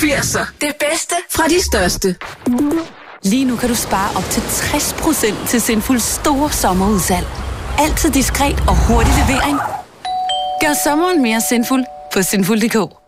80'er. Det bedste fra de største. Lige nu kan du spare op til 60% til Sinfuls store sommerudsalg. Altid diskret og hurtig levering. Gør sommeren mere sinful på sinful.dk.